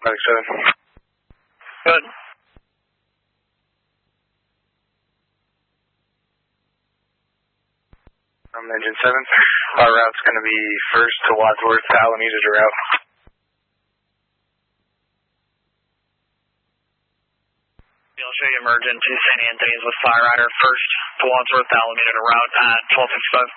Good. Engine 7. Our route's going to be first to Wadsworth, Alameda to route. I'll show you emergent to St. Anthony's with Fire Rider, first to Wadsworth, Alameda to route at 12:55.